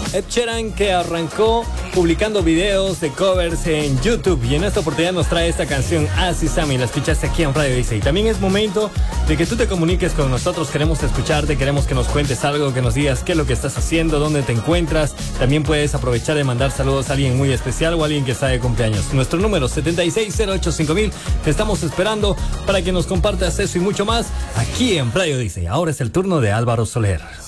Ed Sheeran, que arrancó publicando videos de covers en YouTube, y en esta oportunidad nos trae esta canción Así Sammy. La escuchaste aquí en Radio Dice. Y también es momento de que tú te comuniques con nosotros. Queremos escucharte, queremos que nos cuentes algo, que nos digas qué es lo que estás haciendo, dónde te encuentras. También puedes aprovechar de mandar saludos a alguien muy especial o a alguien que está de cumpleaños. Nuestro número 76085000. Te estamos esperando para que nos compartas eso y mucho más aquí en Radio Dice. Ahora es el turno de Álvaro Soler.